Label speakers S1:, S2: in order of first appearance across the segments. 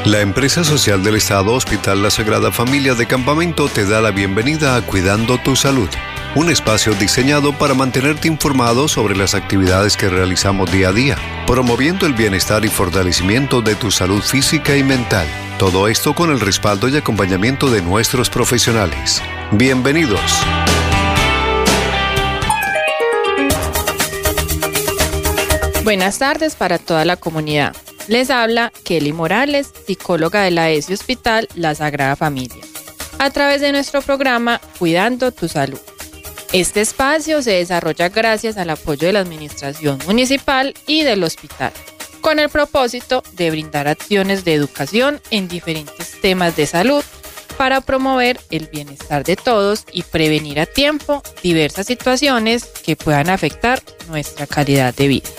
S1: La empresa social del Estado Hospital La Sagrada Familia de Campamento te da la bienvenida a Cuidando tu Salud, un espacio diseñado para mantenerte informado sobre las actividades que realizamos día a día, promoviendo el bienestar y fortalecimiento de tu salud física y mental. Todo esto con el respaldo y acompañamiento de nuestros profesionales. Bienvenidos.
S2: Buenas tardes para toda la comunidad. Les habla Kelly Morales, psicóloga de la ESI Hospital La Sagrada Familia, a través de nuestro programa Cuidando tu Salud. Este espacio se desarrolla gracias al apoyo de la Administración Municipal y del hospital, con el propósito de brindar acciones de educación en diferentes temas de salud para promover el bienestar de todos y prevenir a tiempo diversas situaciones que puedan afectar nuestra calidad de vida.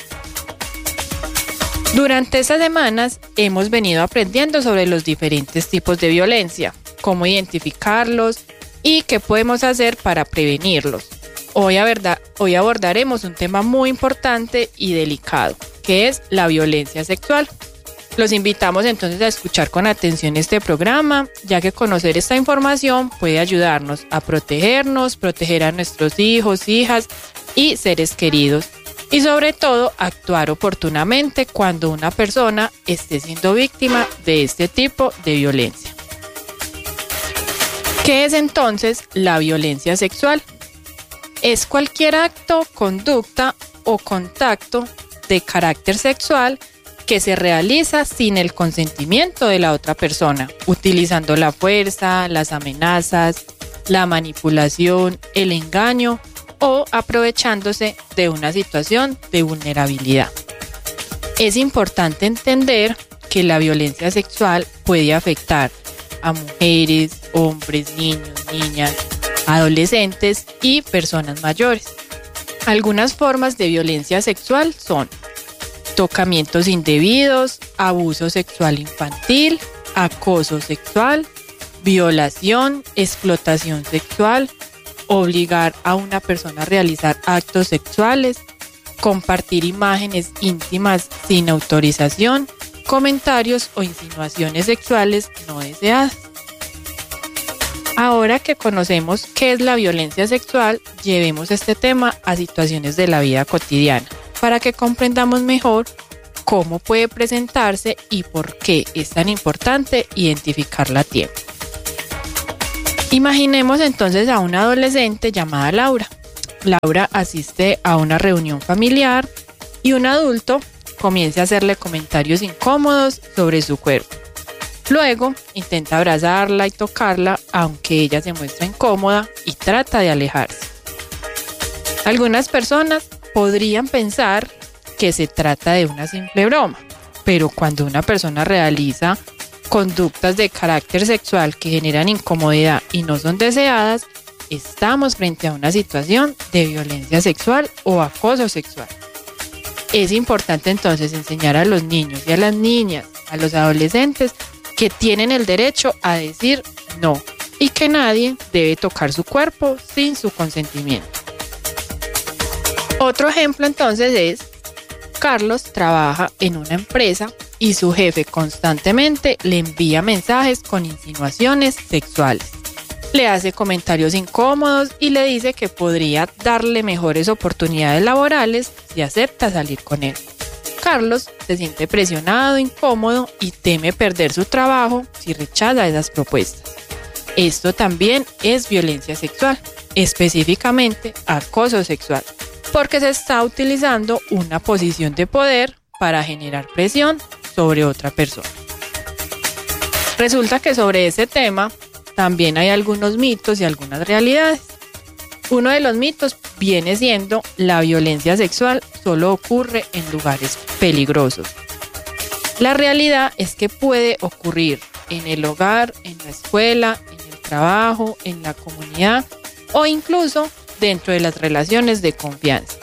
S2: Durante estas semanas hemos venido aprendiendo sobre los diferentes tipos de violencia, cómo identificarlos y qué podemos hacer para prevenirlos. Hoy abordaremos un tema muy importante y delicado, que es la violencia sexual. Los invitamos entonces a escuchar con atención este programa, ya que conocer esta información puede ayudarnos a protegernos, proteger a nuestros hijos, hijas y seres queridos. Y sobre todo, actuar oportunamente cuando una persona esté siendo víctima de este tipo de violencia. ¿Qué es entonces la violencia sexual? Es cualquier acto, conducta o contacto de carácter sexual que se realiza sin el consentimiento de la otra persona, utilizando la fuerza, las amenazas, la manipulación, el engaño o aprovechándose de una situación de vulnerabilidad. Es importante entender que la violencia sexual puede afectar a mujeres, hombres, niños, niñas, adolescentes y personas mayores. Algunas formas de violencia sexual son tocamientos indebidos, abuso sexual infantil, acoso sexual, violación, explotación sexual, obligar a una persona a realizar actos sexuales, compartir imágenes íntimas sin autorización, comentarios o insinuaciones sexuales no deseadas. Ahora que conocemos qué es la violencia sexual, llevemos este tema a situaciones de la vida cotidiana, para que comprendamos mejor cómo puede presentarse y por qué es tan importante identificarla a tiempo. Imaginemos entonces a una adolescente llamada Laura. Laura asiste a una reunión familiar y un adulto comienza a hacerle comentarios incómodos sobre su cuerpo. Luego intenta abrazarla y tocarla, aunque ella se muestra incómoda y trata de alejarse. Algunas personas podrían pensar que se trata de una simple broma, pero cuando una persona realiza conductas de carácter sexual que generan incomodidad y no son deseadas, estamos frente a una situación de violencia sexual o acoso sexual. Es importante entonces enseñar a los niños y a las niñas, a los adolescentes, que tienen el derecho a decir no y que nadie debe tocar su cuerpo sin su consentimiento. Otro ejemplo entonces es: Carlos trabaja en una empresa y su jefe constantemente le envía mensajes con insinuaciones sexuales. Le hace comentarios incómodos y le dice que podría darle mejores oportunidades laborales si acepta salir con él. Carlos se siente presionado, incómodo y teme perder su trabajo si rechaza esas propuestas. Esto también es violencia sexual, específicamente acoso sexual, porque se está utilizando una posición de poder para generar presión sobre otra persona. Resulta que sobre ese tema también hay algunos mitos y algunas realidades. Uno de los mitos viene siendo: la violencia sexual solo ocurre en lugares peligrosos. La realidad es que puede ocurrir en el hogar, en la escuela, en el trabajo, en la comunidad o incluso dentro de las relaciones de confianza.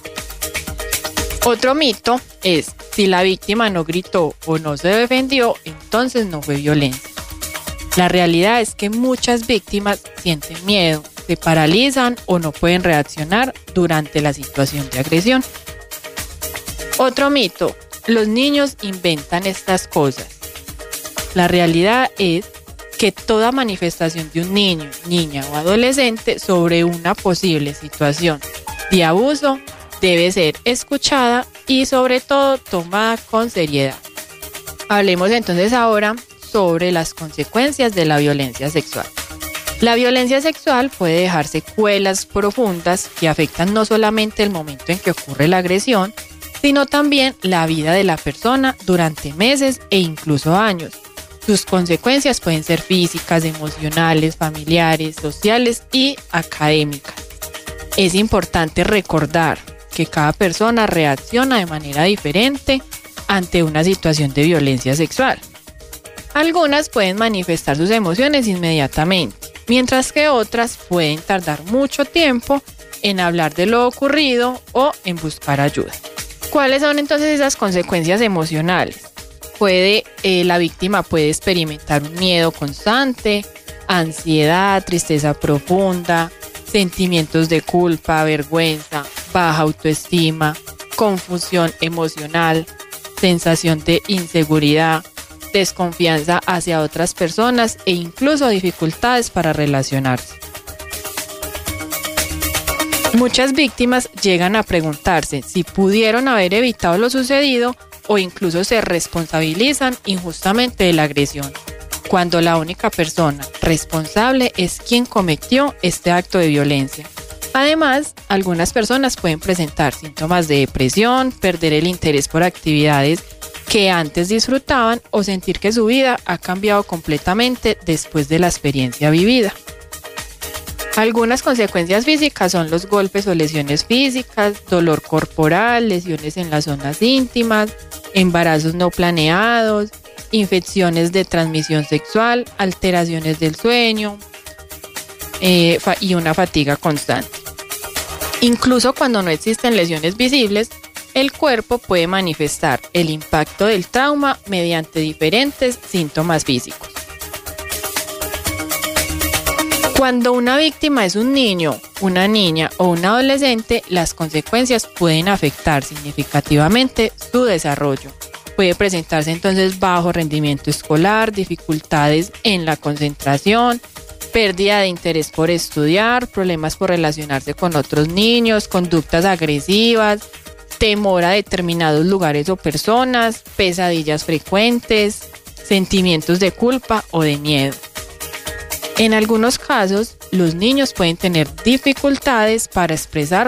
S2: Otro mito es: si la víctima no gritó o no se defendió, entonces no fue violencia. La realidad es que muchas víctimas sienten miedo, se paralizan o no pueden reaccionar durante la situación de agresión. Otro mito: los niños inventan estas cosas. La realidad es que toda manifestación de un niño, niña o adolescente sobre una posible situación de abuso debe ser escuchada y sobre todo tomada con seriedad. Hablemos entonces ahora sobre las consecuencias de la violencia sexual. La violencia sexual puede dejar secuelas profundas que afectan no solamente el momento en que ocurre la agresión, sino también la vida de la persona durante meses e incluso años. Sus consecuencias pueden ser físicas, emocionales, familiares, sociales y académicas. Es importante recordar que cada persona reacciona de manera diferente ante una situación de violencia sexual. Algunas pueden manifestar sus emociones inmediatamente, mientras que otras pueden tardar mucho tiempo en hablar de lo ocurrido o en buscar ayuda. ¿Cuáles son entonces esas consecuencias emocionales? La víctima puede experimentar un miedo constante, ansiedad, tristeza profunda, sentimientos de culpa, vergüenza, baja autoestima, confusión emocional, sensación de inseguridad, desconfianza hacia otras personas e incluso dificultades para relacionarse. Muchas víctimas llegan a preguntarse si pudieron haber evitado lo sucedido o incluso se responsabilizan injustamente de la agresión, cuando la única persona responsable es quien cometió este acto de violencia. Además, algunas personas pueden presentar síntomas de depresión, perder el interés por actividades que antes disfrutaban o sentir que su vida ha cambiado completamente después de la experiencia vivida. Algunas consecuencias físicas son los golpes o lesiones físicas, dolor corporal, lesiones en las zonas íntimas, embarazos no planeados, infecciones de transmisión sexual, alteraciones del sueño y una fatiga constante. Incluso cuando no existen lesiones visibles, el cuerpo puede manifestar el impacto del trauma mediante diferentes síntomas físicos. Cuando una víctima es un niño, una niña o un adolescente, las consecuencias pueden afectar significativamente su desarrollo. Puede presentarse entonces bajo rendimiento escolar, dificultades en la concentración, pérdida de interés por estudiar, problemas por relacionarse con otros niños, conductas agresivas, temor a determinados lugares o personas, pesadillas frecuentes, sentimientos de culpa o de miedo. En algunos casos, los niños pueden tener dificultades para expresar